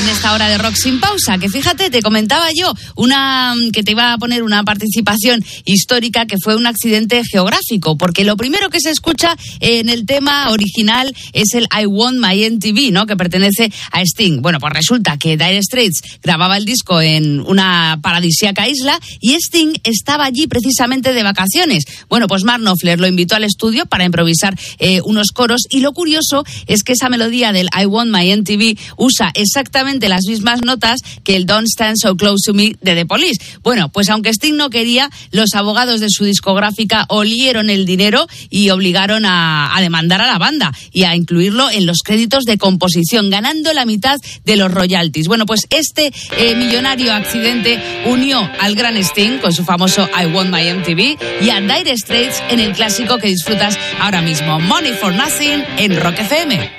en esta hora de Rock Sin Pausa, que fíjate, te comentaba yo que te iba a poner una participación histórica que fue un accidente geográfico, porque lo primero que se escucha en el tema original es el I Want My MTV, ¿no?, que pertenece a Sting. Bueno, pues resulta que Dire Straits grababa el disco en una paradisíaca isla y Sting estaba allí precisamente de vacaciones. Bueno, pues Mark Knopfler lo invitó al estudio para improvisar unos coros, y lo curioso es que esa melodía del I Want My MTV usa exactamente las mismas notas que el Don't Stand So Close to Me de The Police. Bueno, pues aunque Sting no quería, los abogados de su discográfica olieron el dinero y obligaron a demandar a la banda y a incluirlo en los créditos de composición, ganando la mitad de los royalties. Bueno, pues este millonario accidente unió al gran Sting con su famoso I Want My MTV y a Dire Straits en el clásico que disfrutas ahora mismo, Money for Nothing, en Rock FM.